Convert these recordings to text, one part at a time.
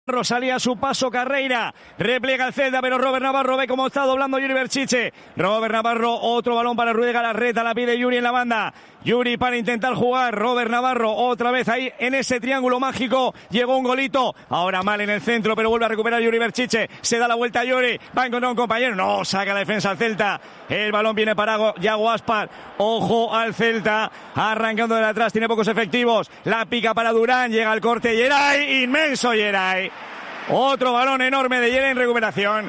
Salía a su paso Carreira, repliega el Celta, pero Robert Navarro ve cómo está doblando Yuri Berchiche. Robert Navarro, otro balón para Ruiz de Galarreta, la pide Yuri en la banda. Yuri para intentar jugar, Robert Navarro otra vez ahí en ese triángulo mágico, llegó un golito, ahora mal en el centro, pero vuelve a recuperar Yuri Berchiche, se da la vuelta a Yuri, va a encontrar un compañero, no, saca la defensa al Celta, el balón viene para Yago Aspas, ojo al Celta, arrancando de atrás, tiene pocos efectivos, la pica para Durán, llega al corte Yeray, inmenso Yeray, otro balón enorme de Yeray en recuperación,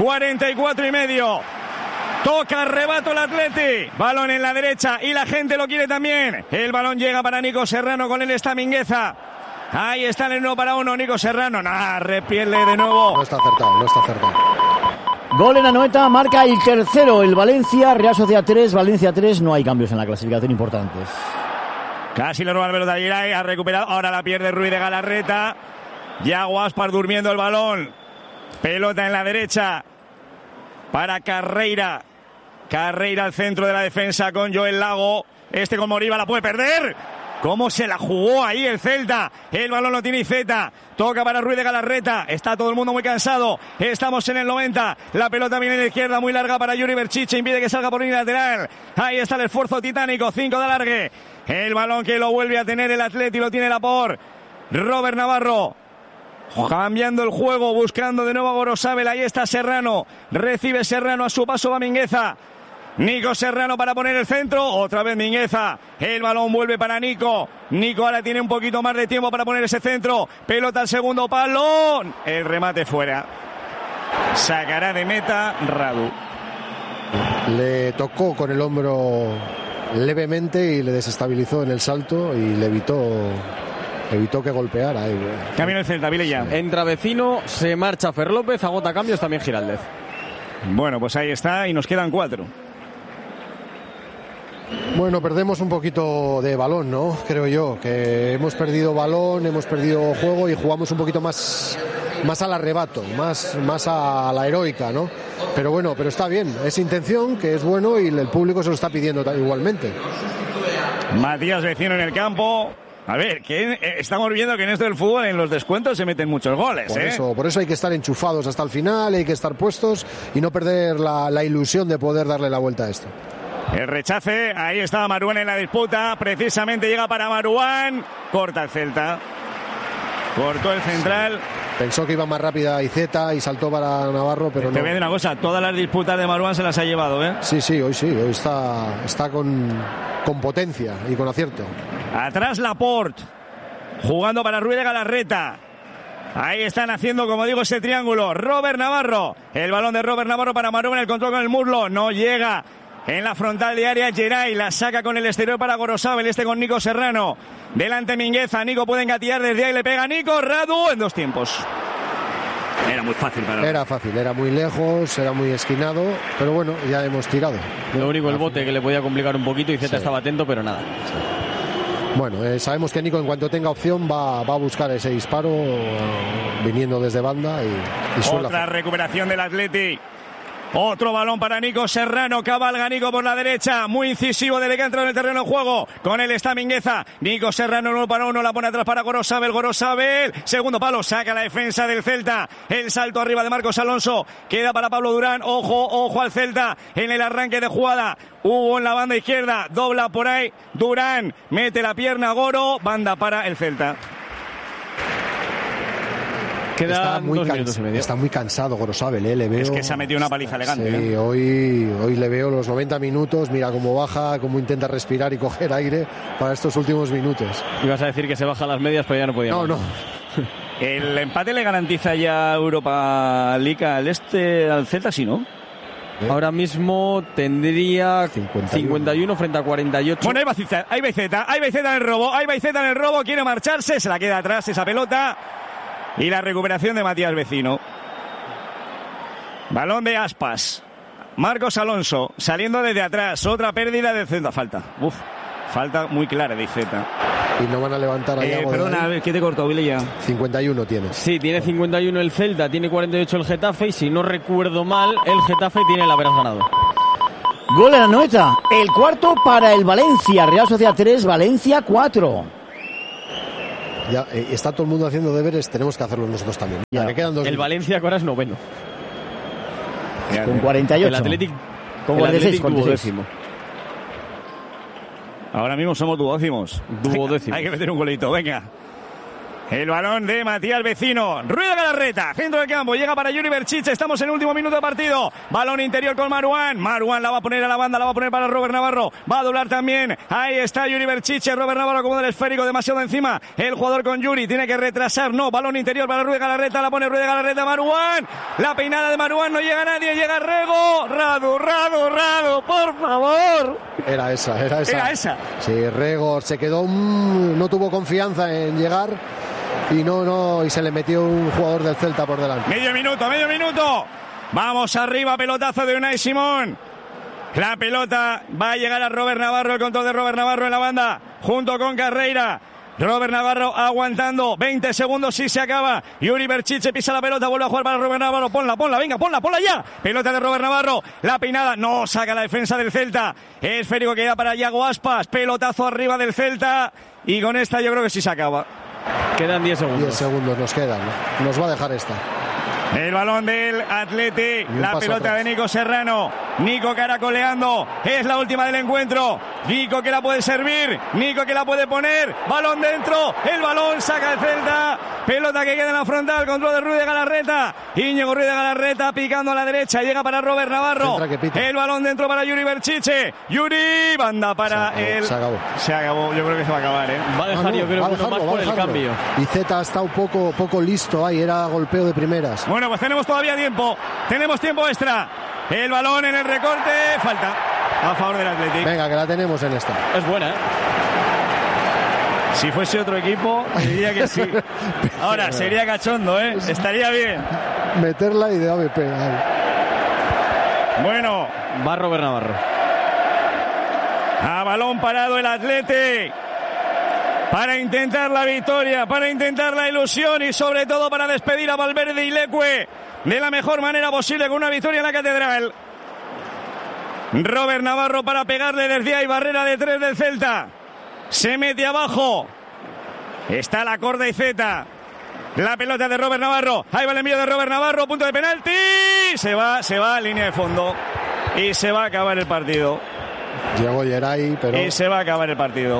44,5. Toca rebato el Atleti, balón en la derecha y la gente lo quiere también. El balón llega para Nico Serrano, con él está Mingueza. Ahí está en el 1-1, Nico Serrano, repierde de nuevo. No está acertado. Gol en Anoeta, marca el tercero, el Valencia, Real Sociedad 3, Valencia 3, no hay cambios en la clasificación importantes. Casi le roba el pelota a Giray, ha recuperado, ahora la pierde Ruiz de Galarreta. Yago Aspas durmiendo el balón, pelota en la derecha para Carreira. Carreira al centro de la defensa con Joel Lago. Con Moriba la puede perder. ¿Cómo se la jugó ahí el Celta? El balón lo tiene Iceta. Toca para Ruiz de Galarreta. Está todo el mundo muy cansado. Estamos en el 90. La pelota viene de la izquierda, muy larga para Yuri Berchiche. Impide que salga por línea lateral. Ahí está el esfuerzo titánico. 5 de alargue. El balón que lo vuelve a tener el Atleti. Lo tiene Laporte. Robert Navarro. Cambiando el juego, buscando de nuevo a Gorosabel. Ahí está Serrano. Recibe Serrano, a su paso va Mingueza. Nico Serrano para poner el centro, otra vez Mingueza, el balón vuelve para Nico, ahora tiene un poquito más de tiempo para poner ese centro, pelota al segundo palo, el remate fuera, sacará de meta Radu. Le tocó con el hombro levemente y le desestabilizó en el salto y le evitó que golpeara. Camino el Celta, Vilella. Entra Vecino, se marcha Fer López, agota cambios también Giraldez. Bueno, pues ahí está y nos quedan 4. Bueno, perdemos un poquito de balón, ¿no? Creo yo, que hemos perdido balón, hemos perdido juego y jugamos un poquito más al arrebato, más a la heroica, ¿no? Pero bueno, pero está bien, es intención, que es bueno y el público se lo está pidiendo igualmente. Matías Vecino en el campo. A ver, que estamos viendo que en esto del fútbol, en los descuentos, se meten muchos goles. Por eso hay que estar enchufados hasta el final, hay que estar puestos y no perder la ilusión de poder darle la vuelta a esto. El rechace, ahí estaba Marouane en la disputa, precisamente llega para Marouane, corta el Celta, cortó el central. Pensó que iba más rápida Iceta y saltó para Navarro, pero no. Te voy a decir una cosa, todas las disputas de Marouane se las ha llevado, ¿eh? Sí, hoy está con potencia y con acierto. Atrás Laporte, jugando para Ruiz de Galarreta. Ahí están haciendo, como digo, ese triángulo. Robert Navarro, el balón de Robert Navarro para Marouane, el control con el muslo, no llega. En la frontal de área, Geray la saca con el exterior para Gorosabel, con Nico Serrano. Delante Mingueza, Nico puede engatillar desde ahí, le pega Nico, Radu en 2 tiempos. Era muy fácil para él. Era fácil, era muy lejos, era muy esquinado, pero bueno, ya hemos tirado. Lo único, el bote que le podía complicar un poquito y Zeta estaba atento, pero nada. Sí. Bueno, sabemos que Nico en cuanto tenga opción va a buscar ese disparo viniendo desde banda y suele otra recuperación del Atleti. Otro balón para Nico Serrano, cabalga Nico por la derecha, muy incisivo desde que ha entrado en el terreno de juego, con él está Mingueza, Nico Serrano 1-1, la pone atrás para Gorosabel, segundo palo, saca la defensa del Celta, el salto arriba de Marcos Alonso, queda para Pablo Durán, ojo al Celta, en el arranque de jugada, Hugo en la banda izquierda, dobla por ahí, Durán, mete la pierna Goro, banda para el Celta. Está muy cansado Gorosabel, le veo. Es que se ha metido una paliza elegante. Sí, hoy le veo los 90 minutos, mira cómo baja, cómo intenta respirar y coger aire para estos últimos minutos. Ibas a decir que se baja las medias, pero ya no podía. No. ¿El empate le garantiza ya Europa League al Celta, sí, no? Ahora mismo tendría 51 frente a 48. Bueno, ahí va Iceta en el robo, quiere marcharse, se la queda atrás esa pelota. Y la recuperación de Matías Vecino. Balón de Aspas. Marcos Alonso saliendo desde atrás. Otra pérdida de Celta. Falta muy clara de Iceta. Y no van a levantar ahí. Perdona, ¿qué te cortó, Vilella? 51 tiene. Sí, tiene 51 el Celta, tiene 48 el Getafe. Y si no recuerdo mal, el Getafe tiene el haber ganado. Gol en Anoeta. El cuarto para el Valencia. Real Sociedad 3, Valencia 4. Ya, está todo el mundo haciendo deberes, tenemos que hacerlo nosotros también. Ya. Que quedan 2 El minutos. Valencia ahora es noveno. Con 48. El Athletic con 46, con 46. duodécimo. Ahora mismo somos duodécimos. Duodécimos. Hay que meter un golito, venga. El balón de Matías Vecino. Ruiz de Galarreta, centro del campo. Llega para Yuri Berchiche. Estamos en el último minuto de partido. Balón interior con Marouane. Marouane la va a poner a la banda, la va a poner para Robert Navarro. Va a doblar también. Ahí está Yuri Berchiche. Robert Navarro como del esférico, demasiado encima. El jugador con Yuri tiene que retrasar. No, balón interior para Ruiz de Galarreta. La pone Ruiz de Galarreta. Marouane. La peinada de Marouane. No llega nadie. Llega Rego. Radu, por favor. Era esa. Sí, Rego se quedó, no tuvo confianza en llegar y se le metió un jugador del Celta por delante. Medio minuto. Vamos arriba, pelotazo de Unai Simón. La pelota va a llegar a Robert Navarro, el control de Robert Navarro en la banda, junto con Carreira. Robert Navarro aguantando, 20 segundos y se acaba. Yuri Berchiche pisa la pelota, vuelve a jugar para Robert Navarro. Ponla, venga, ponla ya. Pelota de Robert Navarro, la peinada, no saca la defensa del Celta. Esférico que queda para Iago Aspas, pelotazo arriba del Celta. Y con esta yo creo que sí se acaba. Quedan 10 segundos. 10 segundos nos quedan, ¿no? Nos va a dejar esta. El balón del Atleti, la pelota de Nico Serrano. Nico caracoleando, es la última del encuentro. Nico que la puede servir, Nico que la puede poner. Balón dentro, el balón saca el Celta. Pelota que queda en la frontal, control de Ruiz de Galarreta. Íñigo Ruiz de Galarreta picando a la derecha, llega para Robert Navarro. El balón dentro para Yuri Berchiche. Yuri, banda para se acabó. Se acabó, yo creo que se va a acabar, ¿eh? Va a dejar, yo creo, uno más por el cambio. Y Zeta ha estado poco listo ahí, era golpeo de primeras. Bueno, pues tenemos todavía tiempo. Tenemos tiempo extra. El balón en el recorte. Falta a favor del Athletic. Venga, que la tenemos en esta. Es buena, ¿eh? Si fuese otro equipo, diría que sí. Ahora, sería cachondo, ¿eh? Estaría bien. Meterla y de ABP. Ahí. Bueno. Va Robert Navarro. A balón parado el Athletic. Para intentar la victoria, para intentar la ilusión y sobre todo para despedir a Valverde y Leque de la mejor manera posible con una victoria en la Catedral. Robert Navarro para pegarle desde ahí, barrera de 3 del Celta. Se mete abajo. Está la corda y Zeta. La pelota de Robert Navarro. Ahí va el envío de Robert Navarro, punto de penalti. Se va a línea de fondo. Y se va a acabar el partido. Llegó Geray, pero... Y se va a acabar el partido.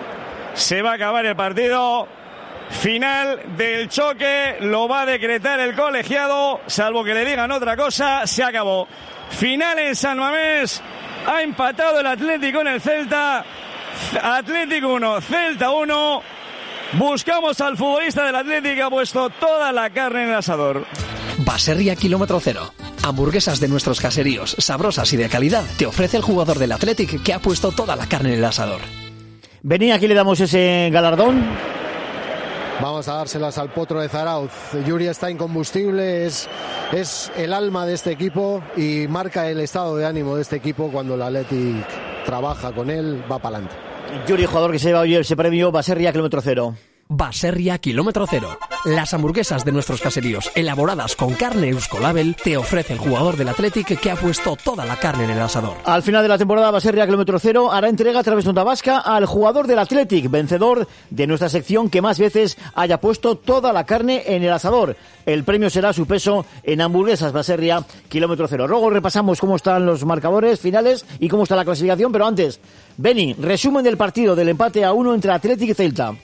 Se va a acabar el partido. Final del choque. Lo va a decretar el colegiado. Salvo que le digan otra cosa. Se acabó. Final en San Mamés. Ha empatado el Atlético en el Celta. Atlético 1, Celta 1. Buscamos al futbolista del Atlético que ha puesto toda la carne en el asador. Baserria Kilómetro Cero. Hamburguesas de nuestros caseríos, sabrosas y de calidad, te ofrece el jugador del Athletic que ha puesto toda la carne en el asador. Vení, aquí le damos ese galardón. Vamos a dárselas al Potro de Zarauz. Yuri está incombustible, es el alma de este equipo y marca el estado de ánimo de este equipo cuando el Athletic trabaja con él, va para adelante. Yuri, jugador que se lleva hoy ese premio Baserria Kilómetro Cero. Baserria Kilómetro Cero. Las hamburguesas de nuestros caseríos, elaboradas con carne Euskolabel, te ofrece el jugador del Athletic que ha puesto toda la carne en el asador. Al final de la temporada, Baserria Kilómetro Cero hará entrega a través de Onda Vasca al jugador del Athletic, vencedor de nuestra sección que más veces haya puesto toda la carne en el asador. El premio será su peso en hamburguesas Baserria Kilómetro Cero. Luego repasamos cómo están los marcadores finales y cómo está la clasificación, pero antes, Beni, resumen del partido del empate a 1 entre Athletic y Celta.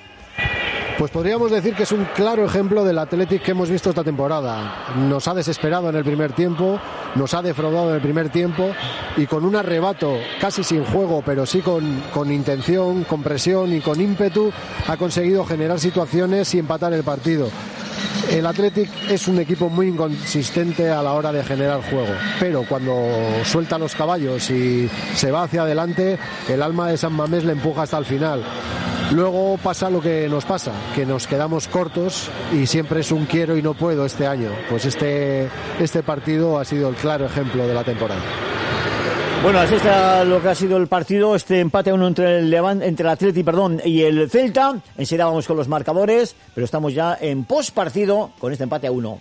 Pues podríamos decir que es un claro ejemplo del Athletic que hemos visto esta temporada. Nos ha desesperado en el primer tiempo, nos ha defraudado en el primer tiempo y con un arrebato casi sin juego, pero sí con intención, con presión y con ímpetu, ha conseguido generar situaciones y empatar el partido. El Athletic es un equipo muy inconsistente a la hora de generar juego, pero cuando suelta los caballos y se va hacia adelante, el alma de San Mamés le empuja hasta el final. Luego pasa lo que nos pasa, que nos quedamos cortos y siempre es un quiero y no puedo este año. Pues este partido ha sido el claro ejemplo de la temporada. Bueno, así está lo que ha sido el partido, este empate a 1 entre el Athletic, y el Celta. Enseguida vamos con los marcadores, pero estamos ya en postpartido con este empate a 1.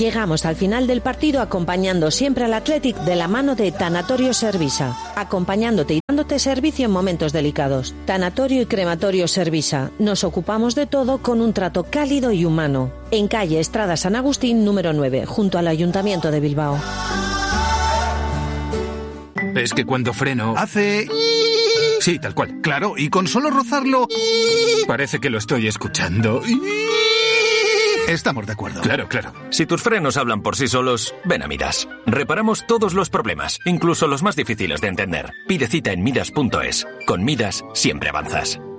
Llegamos al final del partido acompañando siempre al Athletic de la mano de Tanatorio Servisa, acompañándote y dándote servicio en momentos delicados. Tanatorio y Crematorio Servisa. Nos ocupamos de todo con un trato cálido y humano. En calle Estrada San Agustín, número 9, junto al Ayuntamiento de Bilbao. Es que cuando freno... hace... Sí, tal cual. Claro, y con solo rozarlo... parece que lo estoy escuchando. Estamos de acuerdo. Claro, claro. Si tus frenos hablan por sí solos, ven a Midas. Reparamos todos los problemas, incluso los más difíciles de entender. Pide cita en Midas.es. Con Midas siempre avanzas.